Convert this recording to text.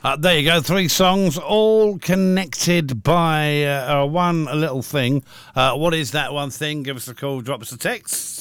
There you go, 3 songs, all connected by one little thing. What is that one thing? Give us a call, drop us a text.